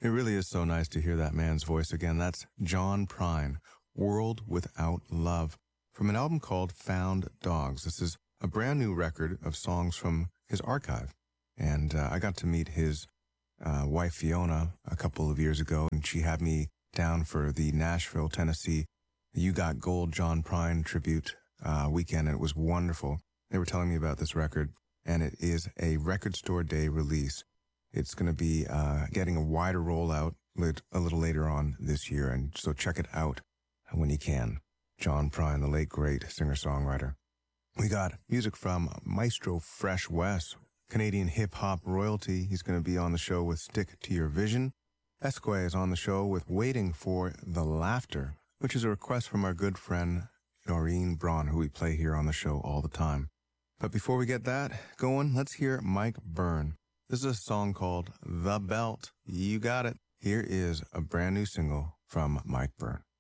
It really is so nice to hear that man's voice again. That's John Prine, World Without Love, from an album called Found Dogs. This is a brand new record of songs from his archive. And I got to meet his wife, Fiona, a couple of years ago, and she had me down for the Nashville, Tennessee You Got Gold John Prine tribute weekend, and it was wonderful. They were telling me about this record, and it is a Record Store Day release. It's going to be getting a wider rollout a little later on this year, and so check it out when you can. John Prine, the late, great singer-songwriter. We got music from Maestro Fresh Wes, Canadian hip-hop royalty. He's going to be on the show with Stick to Your Vision. Esque is on the show with Waiting for the Laughter, which is a request from our good friend Noreen Braun, who we play here on the show all the time. But before we get that going, let's hear Mike Byrne. This is a song called The Belt. You got it. Here is a brand new single from Mike Byrne.